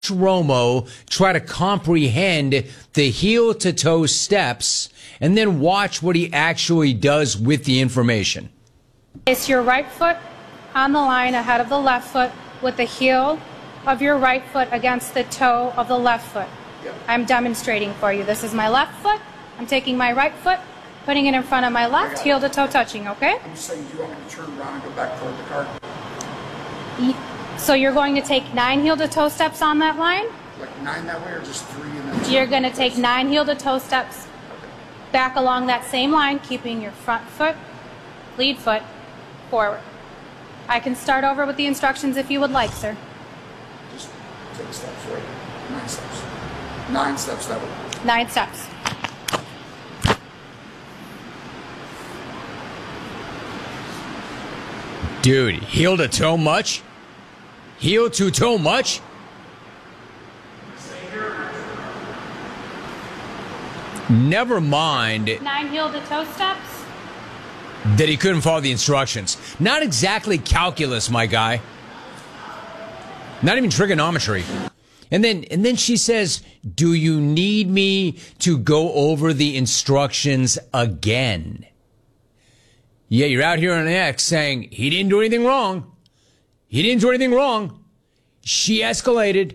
Romo try to comprehend the heel to toe steps and then watch what he actually does with the information. Place your right foot on the line ahead of the left foot with the heel of your right foot against the toe of the left foot. I'm demonstrating for you. This is my left foot. I'm taking my right foot, putting it in front of my left, heel to toe touching, okay? I'm saying, do you want me to turn around and go back toward the car? So you're going to take 9 heel to toe steps on that line? Like 9 that way or just 3 and then 2? You're going to take 9 heel to toe steps back along that same line, keeping your front foot, lead foot, forward. I can start over with the instructions if you would like, sir. Just take steps, right? 9 steps. 9 steps that way. 9 steps. Dude, heel to toe much? Heel to toe much? Never mind 9 heel to toe steps. that he couldn't follow the instructions. Not exactly calculus, my guy. Not even trigonometry. And then she says, do you need me to go over the instructions again? Yeah, you're out here on X saying he didn't do anything wrong. He didn't do anything wrong. She escalated.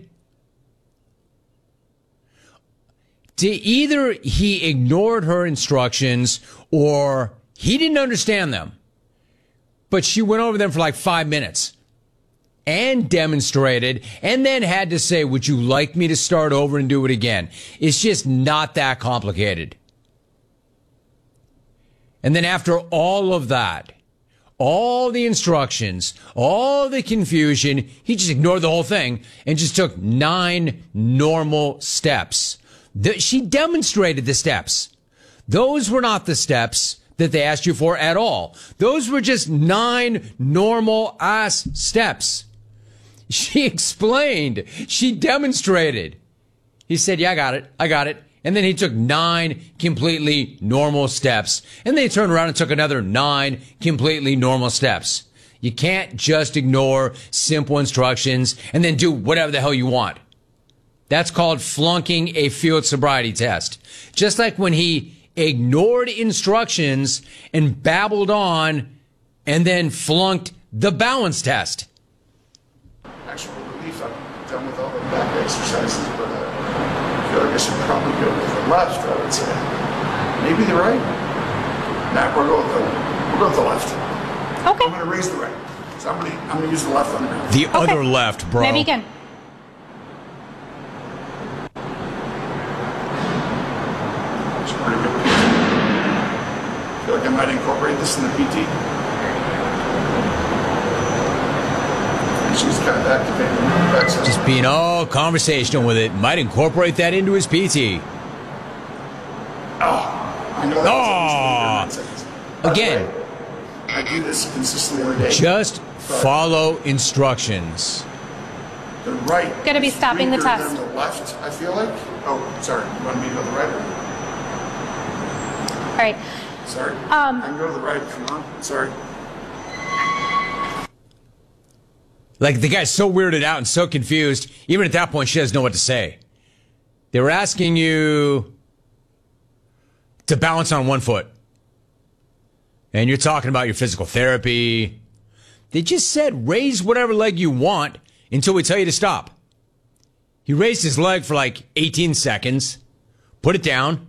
Either he ignored her instructions or he didn't understand them. But she went over them for like 5 minutes and demonstrated and then had to say, would you like me to start over and do it again? It's just not that complicated. And then after all of that, all the instructions, all the confusion, he just ignored the whole thing and just took 9 normal steps. She demonstrated the steps. Those were not the steps that they asked you for at all. Those were just 9 normal ass steps. She explained. She demonstrated. He said, yeah, I got it. I got it. And then he took 9 completely normal steps. And then he turned around and took another 9 completely normal steps. You can't just ignore simple instructions and then do whatever the hell you want. That's called flunking a field sobriety test. Just like when he ignored instructions and babbled on and then flunked the balance test. Actual relief, I'm done with all the back exercises, but I feel like I should probably go with the left, I would say. Maybe the right? Nah, we'll go with the left. Okay. I'm going to raise the right. So I'm going to use the left on the ground. The other left, bro. Maybe again. It's pretty good PT. I feel like I might incorporate this in the PT. She's kind of activating the backside. Just being all conversational with it. Might incorporate that into his PT. I know that was Again. I do this consistently every day. Just follow instructions. The right. Gonna be is stopping the weaker test. than the left, I feel like. Oh, sorry. You want me to go to the right? All right. Sorry. I can go to the right if you want. Sorry. Like, the guy's so weirded out and so confused, even at that point, she doesn't know what to say. They were asking you to balance on one foot. And you're talking about your physical therapy. They just said raise whatever leg you want until we tell you to stop. He raised his leg for like 18 seconds, put it down,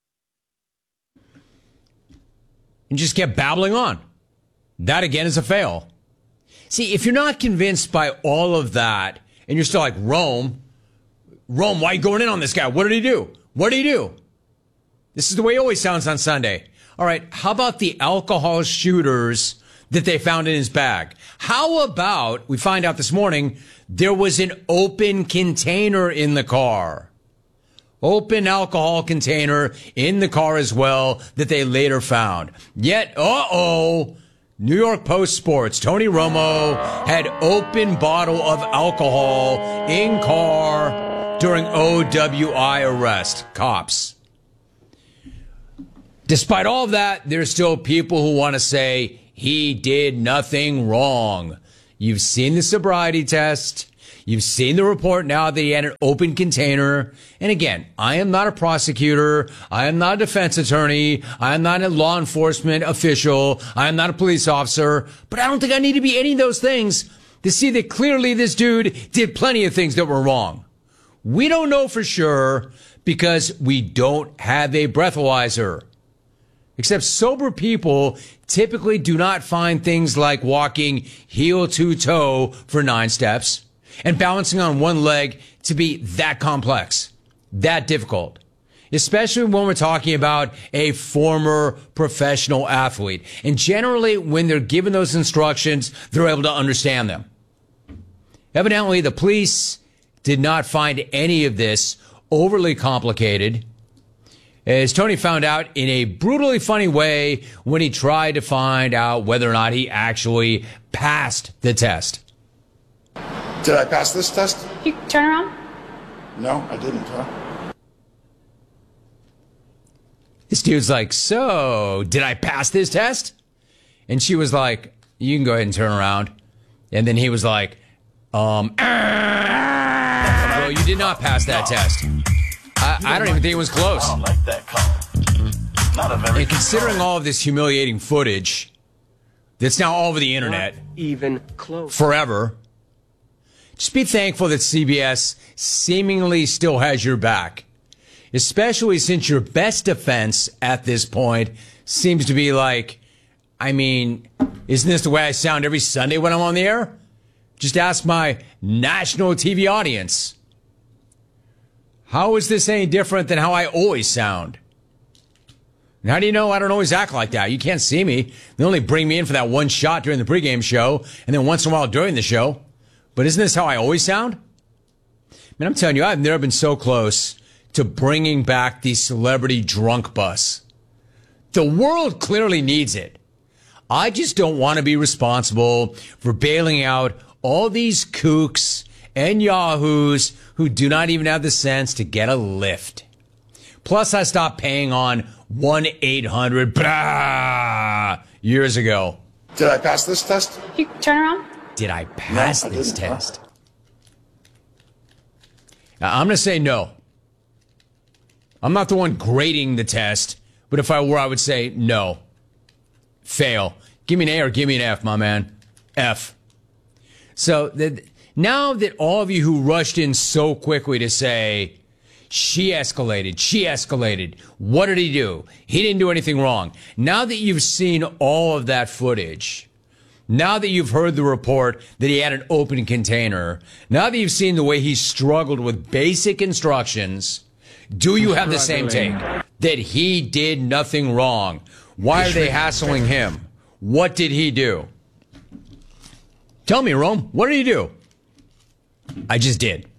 and just kept babbling on. That, again, is a fail. See, if you're not convinced by all of that, and you're still like, Rome, why are you going in on this guy? What did he do? What did he do? This is the way he always sounds on Sunday. All right, how about the alcohol shooters that they found in his bag? How about, we find out this morning, there was an open container in the car. Open alcohol container in the car as well that they later found. Yet, New York Post Sports, Tony Romo had open bottle of alcohol in car during OWI arrest. Cops. Despite all of that, there's still people who want to say he did nothing wrong. You've seen the sobriety test. You've seen the report now that he had an open container. And again, I am not a prosecutor. I am not a defense attorney. I am not a law enforcement official. I am not a police officer. But I don't think I need to be any of those things to see that clearly this dude did plenty of things that were wrong. We don't know for sure because we don't have a breathalyzer. Except sober people typically do not find things like walking heel to toe for 9 steps and balancing on one leg to be that complex, that difficult, especially when we're talking about a former professional athlete. And generally, when they're given those instructions, they're able to understand them. Evidently, the police did not find any of this overly complicated, as Tony found out in a brutally funny way when he tried to find out whether or not he actually passed the test. Did I pass this test? You turn around. No, I didn't, huh? This dude's like, so, did I pass this test? And she was like, you can go ahead and turn around. And then he was like, well, you did not pass that test. I don't even think it was close. I don't like that color. Not a very And considering all of this humiliating footage that's now all over the internet, even close, forever, just be thankful that CBS seemingly still has your back, especially since your best defense at this point seems to be like, I mean, isn't this the way I sound every Sunday when I'm on the air? Just ask my national TV audience. How is this any different than how I always sound? And how do you know I don't always act like that? You can't see me. They only bring me in for that one shot during the pregame show and then once in a while during the show. But isn't this how I always sound? Man, I'm telling you, I've never been so close to bringing back the celebrity drunk bus. The world clearly needs it. I just don't want to be responsible for bailing out all these kooks and yahoos who do not even have the sense to get a lift. Plus, I stopped paying on 1-800 years ago. Did I pass this test? You turn around. Did I pass No, I this didn't. test? Now, I'm going to say no. I'm not the one grading the test, but if I were, I would say no. Fail. Give me an A or give me an F, my man. F. So now that all of you who rushed in so quickly to say, she escalated, what did he do? He didn't do anything wrong. Now that you've seen all of that footage, now that you've heard the report that he had an open container, now that you've seen the way he struggled with basic instructions, do you have the same take? That he did nothing wrong? Why are they hassling him? What did he do? Tell me, Rome, what did he do? I just did.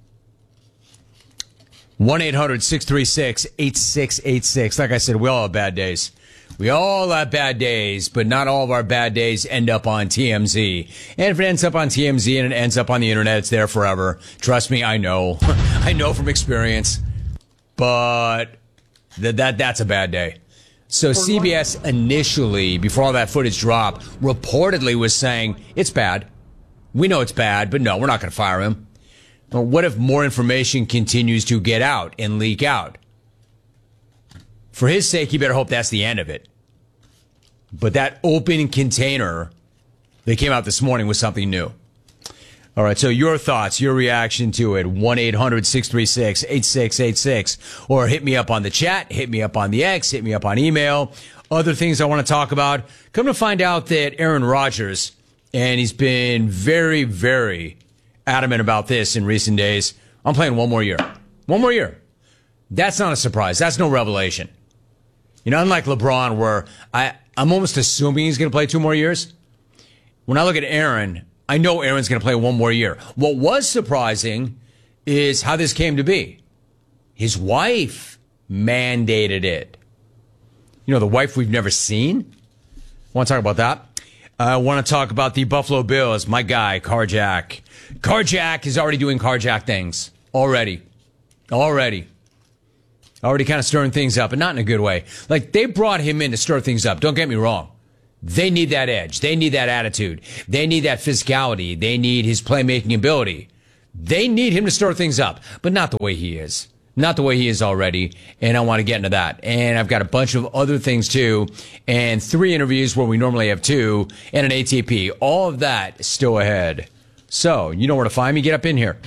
1-800-636-8686. Like I said, we all have bad days. We all have bad days, but not all of our bad days end up on TMZ. And if it ends up on TMZ and it ends up on the internet, it's there forever. Trust me, I know. I know from experience. But that's a bad day. So CBS initially, before all that footage dropped, reportedly was saying, it's bad. We know it's bad, but no, we're not going to fire him. Well, what if more information continues to get out and leak out? For his sake, you better hope that's the end of it. But that open container that came out this morning was something new. All right, so your thoughts, your reaction to it, 1-800-636-8686. Or hit me up on the chat, hit me up on the X, hit me up on email. Other things I want to talk about. Come to find out that Aaron Rodgers, and he's been very, very adamant about this in recent days, I'm playing one more year. One more year. That's not a surprise. That's no revelation. You know, unlike LeBron, where I'm almost assuming he's going to play 2 more years. When I look at Aaron, I know Aaron's going to play 1 more year. What was surprising is how this came to be. His wife mandated it. You know, the wife we've never seen. Want to talk about that? I want to talk about the Buffalo Bills. My guy, Carjack. Carjack is already doing Carjack things. Already kind of stirring things up, and not in a good way. Like, they brought him in to stir things up. Don't get me wrong. They need that edge. They need that attitude. They need that physicality. They need his playmaking ability. They need him to stir things up, but not the way he is. Not the way he is already, and I want to get into that. And I've got a bunch of other things too, and 3 interviews where we normally have 2, and an ATP. All of that is still ahead. So, you know where to find me. Get up in here.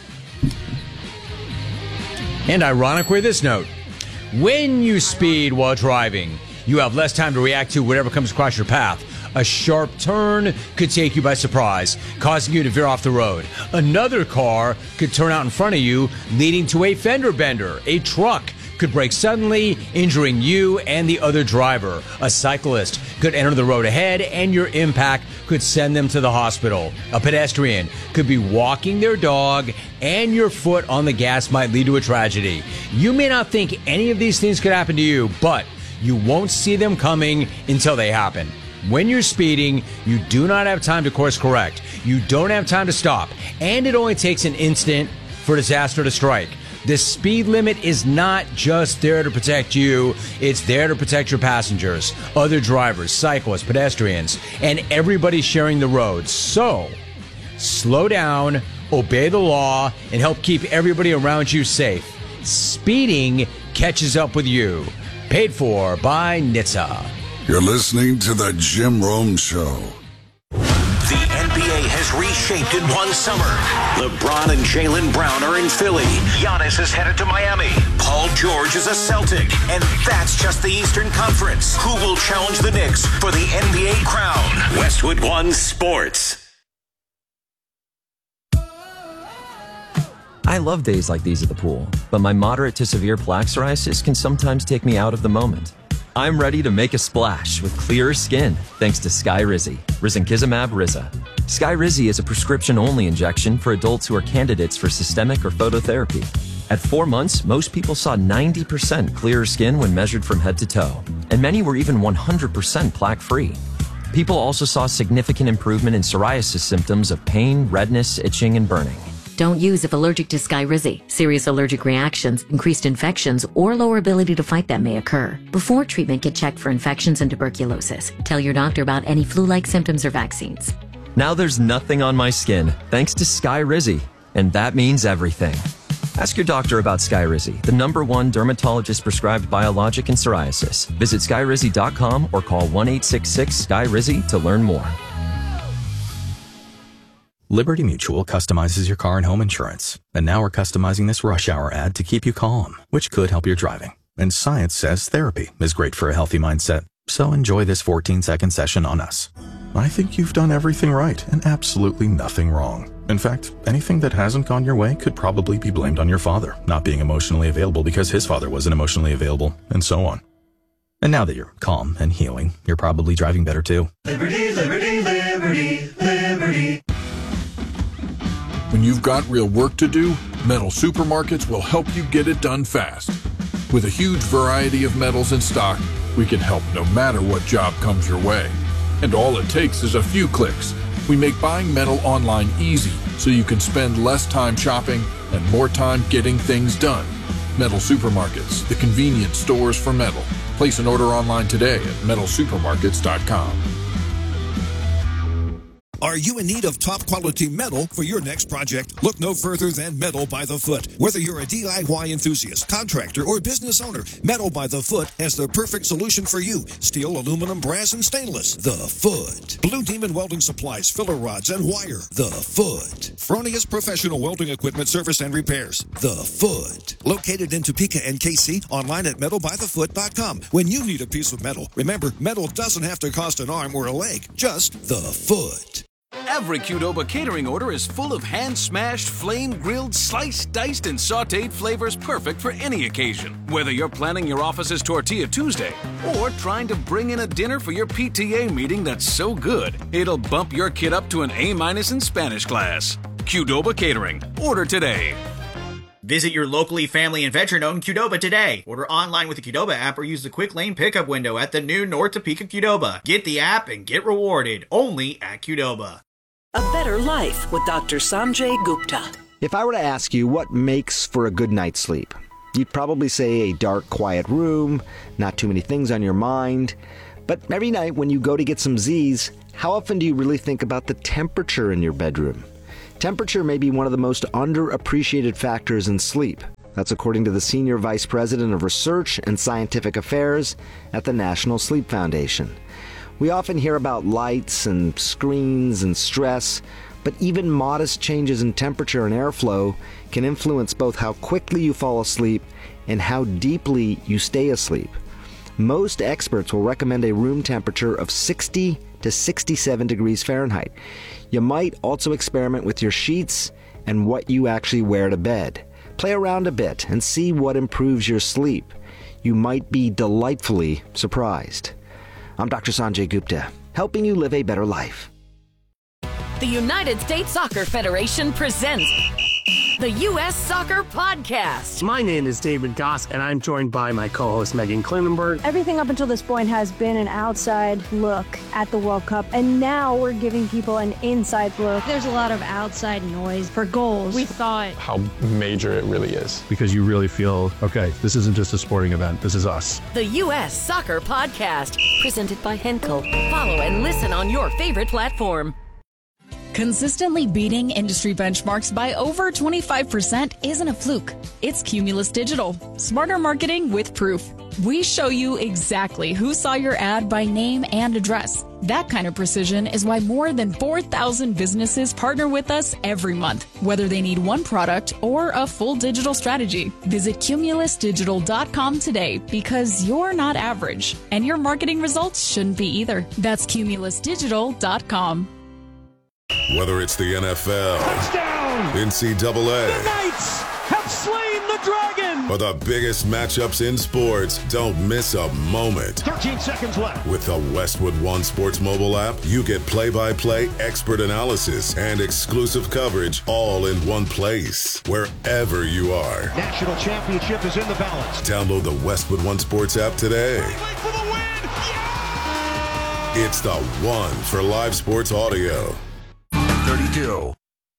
And ironically, this note. When you speed while driving, you have less time to react to whatever comes across your path. A sharp turn could take you by surprise, causing you to veer off the road. Another car could turn out in front of you, leading to a fender bender. A truck could brake suddenly, injuring you and the other driver. A cyclist could enter the road ahead, and your impact could send them to the hospital. A pedestrian could be walking their dog, and your foot on the gas might lead to a tragedy. You may not think any of these things could happen to you, but you won't see them coming until they happen. When you're speeding, you do not have time to course correct. You don't have time to stop. And it only takes an instant for disaster to strike. The speed limit is not just there to protect you. It's there to protect your passengers, other drivers, cyclists, pedestrians, and everybody sharing the road. So, slow down, obey the law, and help keep everybody around you safe. Speeding catches up with you. Paid for by NHTSA. You're listening to The Jim Rome Show. The NBA has reshaped in one summer. LeBron and Jaylen Brown are in Philly. Giannis is headed to Miami. Paul George is a Celtic. And that's just the Eastern Conference. Who will challenge the Knicks for the NBA crown? Westwood One Sports. I love days like these at the pool, but my moderate to severe plaque psoriasis can sometimes take me out of the moment. I'm ready to make a splash with clearer skin thanks to Skyrizi, risankizumab Riza. Skyrizi is a prescription-only injection for adults who are candidates for systemic or phototherapy. At 4 months, most people saw 90% clearer skin when measured from head to toe, and many were even 100% plaque-free. People also saw significant improvement in psoriasis symptoms of pain, redness, itching, and burning. Don't use if allergic to Skyrizi. Serious allergic reactions, increased infections, or lower ability to fight them may occur. Before treatment, get checked for infections and tuberculosis. Tell your doctor about any flu-like symptoms or vaccines. Now there's nothing on my skin thanks to Skyrizi, and that means everything. Ask your doctor about Skyrizi, the #1 dermatologist-prescribed biologic in psoriasis. Visit Skyrizi.com or call 1-866-SKYRIZI to learn more. Liberty Mutual customizes your car and home insurance. And now we're customizing this rush hour ad to keep you calm, which could help your driving. And science says therapy is great for a healthy mindset. So enjoy this 14-second session on us. I think you've done everything right and absolutely nothing wrong. In fact, anything that hasn't gone your way could probably be blamed on your father not being emotionally available because his father wasn't emotionally available, and so on. And now that you're calm and healing, you're probably driving better too. Liberty, liberty, liberty, liberty. When you've got real work to do, Metal Supermarkets will help you get it done fast. With a huge variety of metals in stock, we can help no matter what job comes your way. And all it takes is a few clicks. We make buying metal online easy so you can spend less time shopping and more time getting things done. Metal Supermarkets, the convenient stores for metal. Place an order online today at metalsupermarkets.com. Are you in need of top quality metal for your next project? Look no further than Metal by the Foot. Whether you're a DIY enthusiast, contractor, or business owner, Metal by the Foot has the perfect solution for you. Steel, aluminum, brass, and stainless. The Foot. Blue Demon Welding Supplies, filler rods, and wire. The Foot. Fronius Professional Welding Equipment Service and Repairs. The Foot. Located in Topeka and KC, online at metalbythefoot.com. When you need a piece of metal, remember, metal doesn't have to cost an arm or a leg. Just the Foot. Every Qdoba catering order is full of hand-smashed, flame-grilled, sliced, diced, and sautéed flavors perfect for any occasion. Whether you're planning your office's Tortilla Tuesday or trying to bring in a dinner for your PTA meeting that's so good, it'll bump your kid up to an A- in Spanish class. Qdoba Catering. Order today. Visit your locally family and veteran-owned Qdoba today. Order online with the Qdoba app or use the quick lane pickup window at the new North Topeka Qdoba. Get the app and get rewarded only at Qdoba. A better life with Dr. Sanjay Gupta. If I were to ask you what makes for a good night's sleep, you'd probably say a dark, quiet room, not too many things on your mind. But every night when you go to get some Z's, how often do you really think about the temperature in your bedroom? Temperature may be one of the most underappreciated factors in sleep. That's according to the Senior Vice President of Research and Scientific Affairs at the National Sleep Foundation. We often hear about lights and screens and stress, but even modest changes in temperature and airflow can influence both how quickly you fall asleep and how deeply you stay asleep. Most experts will recommend a room temperature of 60 to 67 degrees Fahrenheit. You might also experiment with your sheets and what you actually wear to bed. Play around a bit and see what improves your sleep. You might be delightfully surprised. I'm Dr. Sanjay Gupta, helping you live a better life. The United States Soccer Federation presents the U.S. Soccer Podcast. My name is David Goss, and I'm joined by my co-host Megan Klinenberg. Everything up until this point has been an outside look at the World Cup, and now we're giving people an inside look. There's a lot of outside noise for goals. We thought how major it really is. Because you really feel, okay, this isn't just a sporting event, this is us. The U.S. Soccer Podcast, presented by Henkel. Follow and listen on your favorite platform. Consistently beating industry benchmarks by over 25% isn't a fluke. It's Cumulus Digital. Smarter marketing with proof. We show you exactly who saw your ad by name and address. That kind of precision is why more than 4,000 businesses partner with us every month, whether they need one product or a full digital strategy. Visit cumulusdigital.com today because you're not average, and your marketing results shouldn't be either. That's cumulusdigital.com. Whether it's the NFL, touchdown, NCAA, the Knights have slain the dragon, or the biggest matchups in sports, don't miss a moment. 13 seconds left. With the Westwood One Sports mobile app, you get play-by-play expert analysis and exclusive coverage all in one place, wherever you are. National championship is in the balance. Download the Westwood One Sports app today. For the win. Yeah! It's the one for live sports audio. 32.